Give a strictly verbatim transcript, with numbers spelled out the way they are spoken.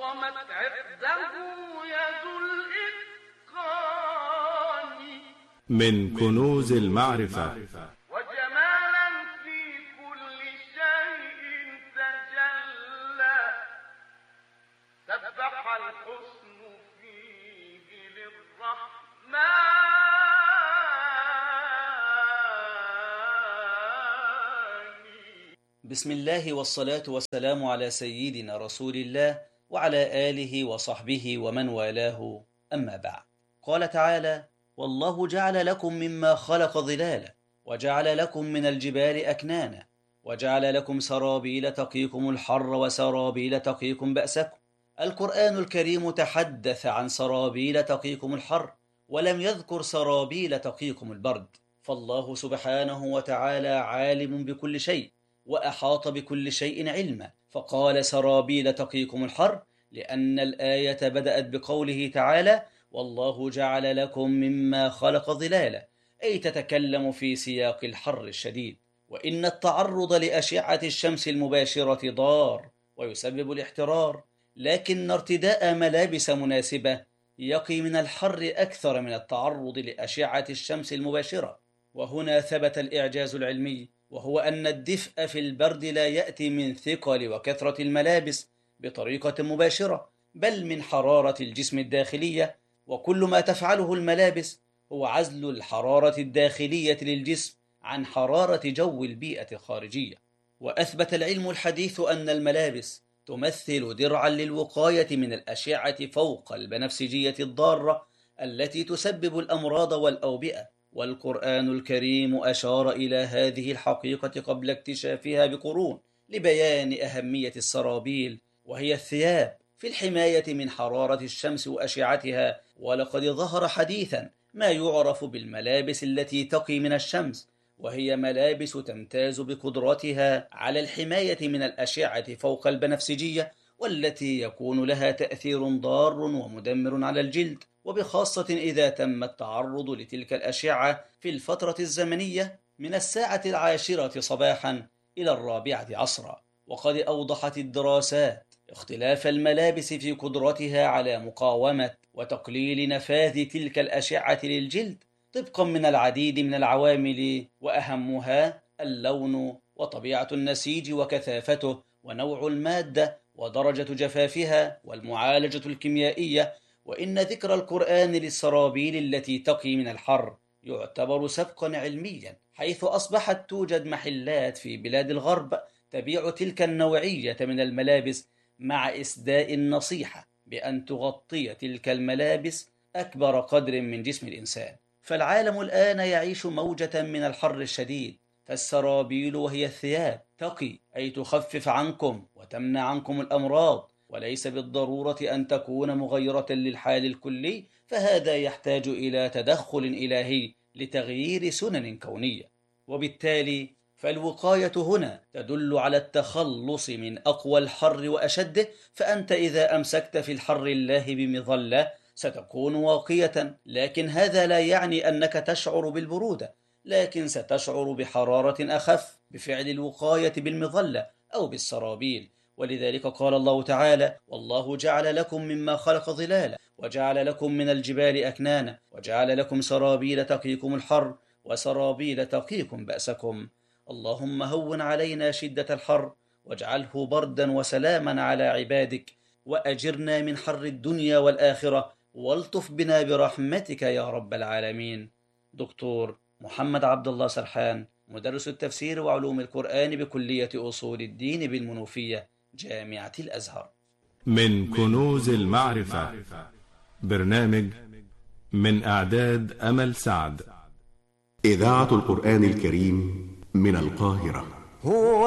قامت عقده يد الإتقان من كنوز المعرفة وجمالا في كل شيء تجلى سبح الحسن فيه للرحمن بسم الله والصلاة والسلام على سيدنا رسول الله وعلى آله وصحبه ومن والاه، أما بعد. قال تعالى: والله جعل لكم مما خلق ظلالا وجعل لكم من الجبال أكنانا وجعل لكم سرابيل تقيكم الحر وسرابيل تقيكم بأسكم. القرآن الكريم تحدث عن سرابيل تقيكم الحر ولم يذكر سرابيل تقيكم البرد، فالله سبحانه وتعالى عالم بكل شيء وأحاط بكل شيء علما، فقال سرابيل تقيكم الحر لأن الآية بدأت بقوله تعالى: والله جعل لكم مما خلق ظلالا، أي تتكلم في سياق الحر الشديد. وإن التعرض لأشعة الشمس المباشرة ضار ويسبب الاحترار، لكن ارتداء ملابس مناسبة يقي من الحر أكثر من التعرض لأشعة الشمس المباشرة. وهنا ثبت الإعجاز العلمي، وهو أن الدفء في البرد لا يأتي من ثقل وكثرة الملابس بطريقة مباشرة، بل من حرارة الجسم الداخلية، وكل ما تفعله الملابس هو عزل الحرارة الداخلية للجسم عن حرارة جو البيئة الخارجية. وأثبت العلم الحديث أن الملابس تمثل درعا للوقاية من الأشعة فوق البنفسجية الضارة التي تسبب الأمراض والأوبئة، والقرآن الكريم أشار إلى هذه الحقيقة قبل اكتشافها بقرون لبيان أهمية السرابيل، وهي الثياب، في الحماية من حرارة الشمس وأشعتها. ولقد ظهر حديثا ما يعرف بالملابس التي تقي من الشمس، وهي ملابس تمتاز بقدرتها على الحماية من الأشعة فوق البنفسجية، والتي يكون لها تأثير ضار ومدمر على الجلد، وبخاصة إذا تم التعرض لتلك الأشعة في الفترة الزمنية من الساعة العاشرة صباحا إلى الرابعة عصرا. وقد أوضحت الدراسات اختلاف الملابس في قدرتها على مقاومة وتقليل نفاذ تلك الأشعة للجلد طبقا من العديد من العوامل، وأهمها اللون وطبيعة النسيج وكثافته ونوع المادة ودرجة جفافها والمعالجة الكيميائية. وإن ذكر القرآن للسرابيل التي تقي من الحر يعتبر سبقا علميا، حيث أصبحت توجد محلات في بلاد الغرب تبيع تلك النوعية من الملابس، مع إسداء النصيحة بأن تغطي تلك الملابس أكبر قدر من جسم الإنسان. فالعالم الآن يعيش موجة من الحر الشديد، فالسرابيل وهي الثياب تقي، أي تخفف عنكم وتمنع عنكم الأمراض، وليس بالضرورة أن تكون مغيرة للحال الكلي، فهذا يحتاج إلى تدخل إلهي لتغيير سنن كونية. وبالتالي فالوقاية هنا تدل على التخلص من أقوى الحر وأشده، فأنت إذا أمسكت في الحر الله بمظلة ستكون واقية، لكن هذا لا يعني أنك تشعر بالبرودة، لكن ستشعر بحرارة أخف بفعل الوقاية بالمظلة أو بالسرابيل. ولذلك قال الله تعالى: والله جعل لكم مما خلق ظلالا وجعل لكم من الجبال أكنانا وجعل لكم سرابيل تقيكم الحر وسرابيل تقيكم بأسكم. اللهم هون علينا شدة الحر واجعله بردا وسلاما على عبادك، وأجرنا من حر الدنيا والآخرة، والطف بنا برحمتك يا رب العالمين. دكتور محمد عبد الله سرحان، مدرس التفسير وعلوم القرآن بكلية أصول الدين بالمنوفية، جامعة الأزهر. من كنوز المعرفة، برنامج من إعداد أمل سعد. إذاعة القرآن الكريم من القاهرة. هو